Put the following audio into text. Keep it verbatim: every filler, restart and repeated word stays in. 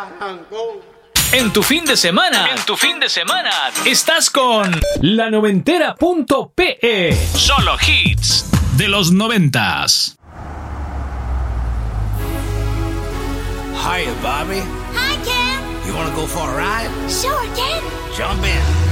arrancó. En tu fin de semana, en tu fin de semana, estás con la noventera punto pe. Solo hits de los noventas. Hiya, Bobby. Hi, Ken. You wanna go for a ride? Sure, Ken. Jump in.